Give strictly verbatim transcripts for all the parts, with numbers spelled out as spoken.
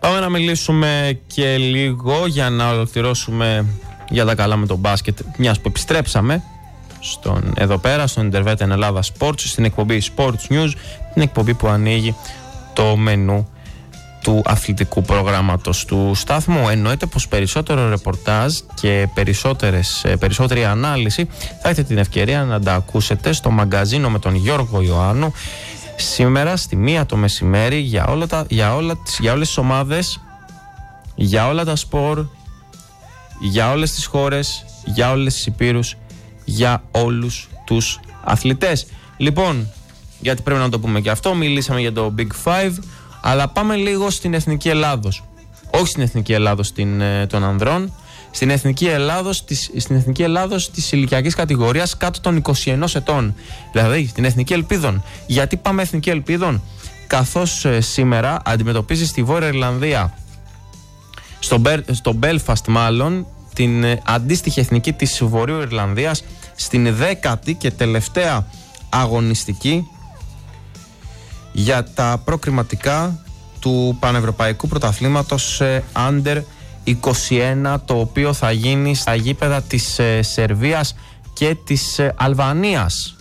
Πάμε να μιλήσουμε και λίγο για να ολοκληρώσουμε για τα καλά με τον μπάσκετ, μιας που επιστρέψαμε στον, εδώ πέρα στον Ιντερβέτεν Ελλάδα Sports, στην εκπομπή Sports News, την εκπομπή που ανοίγει το μενού του αθλητικού προγράμματος του σταθμού. Εννοείται πως περισσότερο ρεπορτάζ και περισσότερες, περισσότερη ανάλυση θα έχετε την ευκαιρία να τα ακούσετε στο μαγκαζίνο με τον Γιώργο Ιωάννου σήμερα στη μία το μεσημέρι για, όλα τα, για, όλα, για όλες τις ομάδες, για όλα τα σπορ, για όλες τις χώρες, για όλες τις υπήρους, για όλους τους αθλητές. Λοιπόν, γιατί πρέπει να το πούμε και αυτό, μιλήσαμε για το Big Five, αλλά πάμε λίγο στην Εθνική Ελλάδος. Όχι στην Εθνική Ελλάδος την, των ανδρών, στην Εθνική Ελλάδος της, στην Εθνική Ελλάδος της ηλικιακής κατηγορίας κάτω των είκοσι ενός ετών. Δηλαδή, στην Εθνική Ελπίδων. Γιατί πάμε Εθνική Ελπίδων? Καθώς ε, σήμερα αντιμετωπίζει στη Βόρεια Ιρλανδία, στο, στο Belfast μάλλον, την ε, αντίστοιχη εθνική της Βορείου Ιρλανδίας, στην δέκατη και τελευταία αγωνιστική για τα προκριματικά του Πανευρωπαϊκού Πρωταθλήματος ε, Under είκοσι ένα, το οποίο θα γίνει στα γήπεδα της ε, Σερβίας και της ε, Αλβανίας.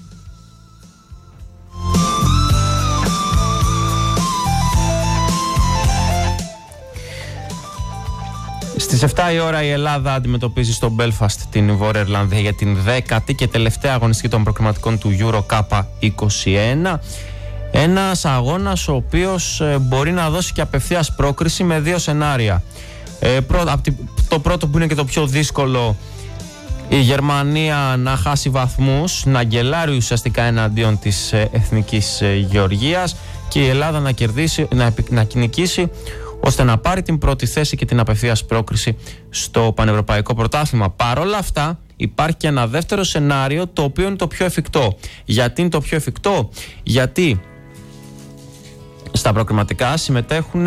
Στις επτά η ώρα η Ελλάδα αντιμετωπίζει στο Belfast την Βόρεια Ιρλανδία για την δέκατη και τελευταία αγωνιστική των προκριματικών του Euro είκοσι ένα. Ένας αγώνας ο οποίος ε, μπορεί να δώσει και απευθείας πρόκριση με δύο σενάρια. Ε, πρώτα, το πρώτο που είναι και το πιο δύσκολο, η Γερμανία να χάσει βαθμούς, να γκελάρει ουσιαστικά εναντίον της ε, εθνικής ε, Γεωργίας, και η Ελλάδα να κερδίσει, να, να νικήσει ώστε να πάρει την πρώτη θέση και την απευθείας πρόκριση στο Πανευρωπαϊκό Πρωτάθλημα. Παρ' όλα αυτά υπάρχει και ένα δεύτερο σενάριο, το οποίο είναι το πιο εφικτό. Γιατί είναι το πιο εφικτό? Γιατί στα προκριματικά συμμετέχουν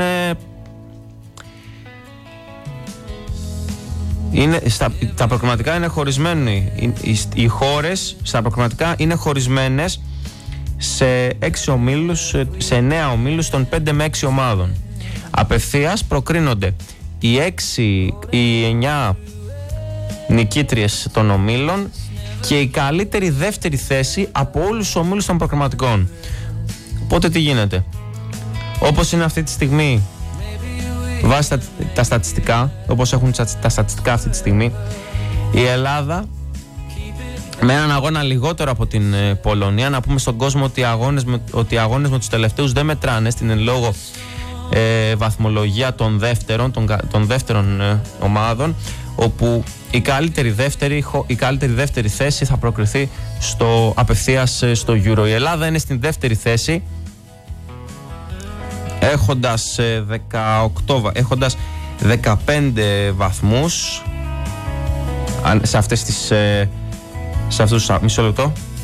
Είναι, στα, τα προκριματικά είναι χωρισμένοι. Οι, οι, οι χώρες στα προκριματικά είναι χωρισμένες σε έξι ομίλους, σε εννέα ομίλους των πέντε με έξι ομάδων. Απευθείας προκρίνονται οι έξι, οι εννέα νικήτριες των ομίλων και η καλύτερη δεύτερη θέση από όλους τους ομίλους των προκριματικών. Οπότε τι γίνεται? Όπως είναι αυτή τη στιγμή, βάσει τα, τα στατιστικά, όπως έχουν τα στατιστικά αυτή τη στιγμή, η Ελλάδα με έναν αγώνα λιγότερο από την ε, Πολωνία, να πούμε στον κόσμο ότι οι αγώνες με, ότι οι αγώνες με τους τελευταίους δεν μετράνε στην εν λόγω ε, βαθμολογία των δεύτερων, των, των δεύτερων ε, ομάδων, όπου η καλύτερη δεύτερη, η καλύτερη δεύτερη θέση θα προκριθεί στο, απευθείας ε, στο Euro. Η Ελλάδα είναι στην δεύτερη θέση, έχοντας, ε, δεκαοκτώ, έχοντας δεκαπέντε βαθμούς σε αυτές τις ε, σε αυτούς, μισό λεπτό